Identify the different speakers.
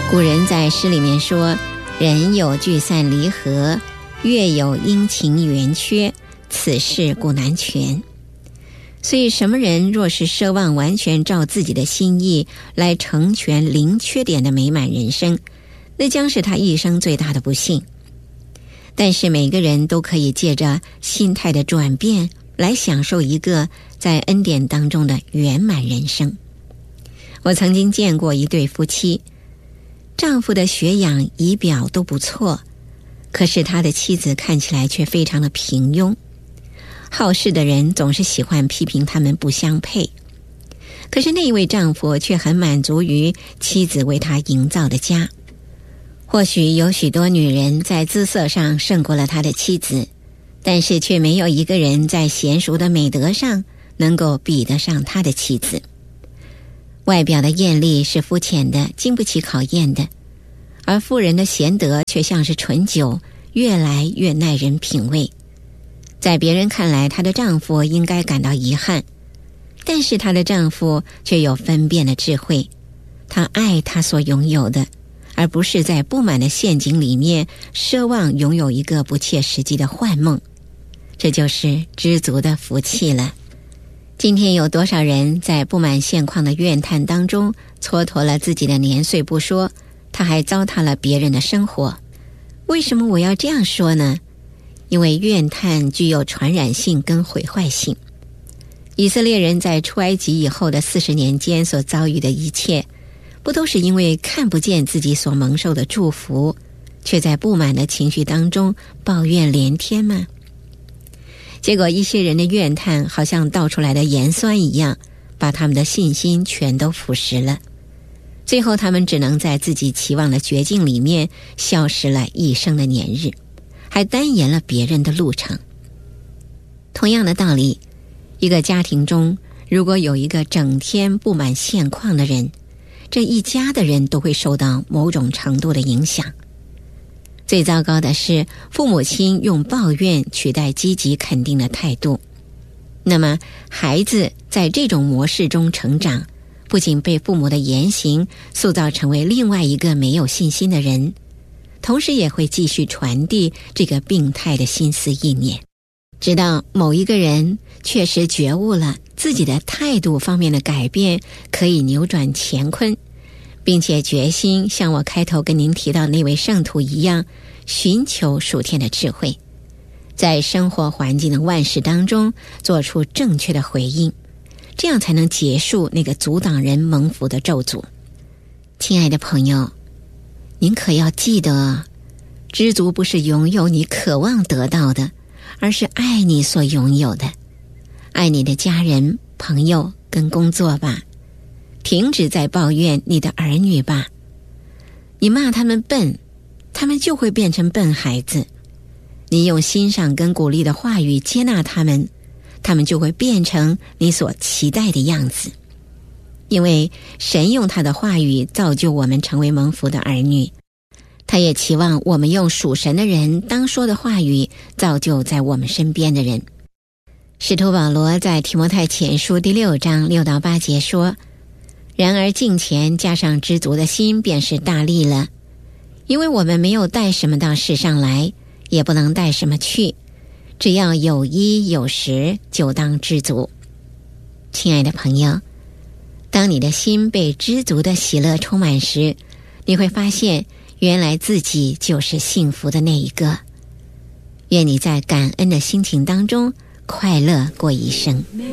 Speaker 1: 古人在诗里面说，人有聚散离合，月有阴晴圆缺，此事古难全。所以什么人若是奢望完全照自己的心意来成全零缺点的美满人生，那将是他一生最大的不幸。但是每个人都可以借着心态的转变来享受一个在恩典当中的圆满人生。我曾经见过一对夫妻，丈夫的学养仪表都不错，可是他的妻子看起来却非常的平庸。好事的人总是喜欢批评他们不相配，可是那一位丈夫却很满足于妻子为他营造的家。或许有许多女人在姿色上胜过了他的妻子，但是却没有一个人在娴熟的美德上能够比得上他的妻子。外表的艳丽是肤浅的，经不起考验的，而妇人的贤德却像是醇酒，越来越耐人品味。在别人看来，她的丈夫应该感到遗憾，但是她的丈夫却有分辨的智慧。他爱他所拥有的，而不是在布满的陷阱里面奢望拥有一个不切实际的幻梦。这就是知足的福气了。今天有多少人在布满现况的怨叹当中蹉跎了自己的年岁不说，他还糟蹋了别人的生活。为什么我要这样说呢？因为怨叹具有传染性跟毁坏性。以色列人在出埃及以后的40年间所遭遇的一切，不都是因为看不见自己所蒙受的祝福，却在不满的情绪当中抱怨连天吗？结果一些人的怨叹好像倒出来的盐酸一样，把他们的信心全都腐蚀了。最后他们只能在自己期望的绝境里面消失了一生的年日，还单延了别人的路程。同样的道理，一个家庭中如果有一个整天布满现况的人，这一家的人都会受到某种程度的影响。最糟糕的是，父母亲用抱怨取代积极肯定的态度。那么孩子在这种模式中成长，不仅被父母的言行塑造成为另外一个没有信心的人，同时也会继续传递这个病态的心思意念，直到某一个人确实觉悟了自己的态度方面的改变可以扭转乾坤，并且决心像我开头跟您提到那位圣徒一样，寻求属天的智慧，在生活环境的万事当中做出正确的回应，这样才能结束那个阻挡人蒙福的咒诅。亲爱的朋友，您可要记得，知足不是拥有你渴望得到的，而是爱你所拥有的。爱你的家人、朋友跟工作吧，停止在抱怨你的儿女吧。你骂他们笨，他们就会变成笨孩子。你用欣赏跟鼓励的话语接纳他们，他们就会变成你所期待的样子。因为神用他的话语造就我们成为蒙福的儿女，他也期望我们用属神的人当说的话语造就在我们身边的人。使徒保罗在提摩太前书第6章6到8节说，然而敬虔加上知足的心便是大利了，因为我们没有带什么到世上来，也不能带什么去，只要有衣有食，就当知足。亲爱的朋友，当你的心被知足的喜乐充满时，你会发现原来自己就是幸福的那一个。愿你在感恩的心情当中快乐过一生。